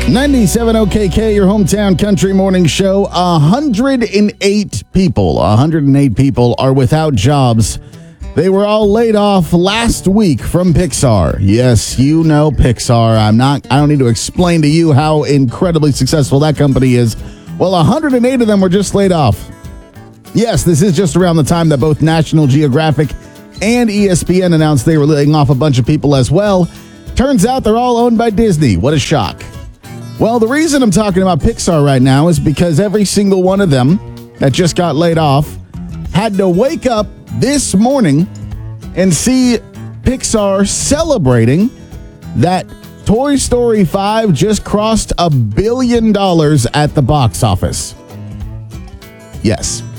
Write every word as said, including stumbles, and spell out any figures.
ninety-seven O K K, your hometown country morning show. one hundred eight people, one hundred eight people are without jobs. They were all laid off last week from Pixar. Yes, you know Pixar. I'm not, I don't need to explain to you how incredibly successful that company is. Well, one hundred eight of them were just laid off. Yes, this is just around the time that both National Geographic and E S P N announced they were laying off a bunch of people as well. Turns out they're all owned by Disney. What a shock. Well, the reason I'm talking about Pixar right now is because every single one of them that just got laid off had to wake up this morning and see Pixar celebrating that Toy Story five just crossed a billion dollars at the box office. Yes.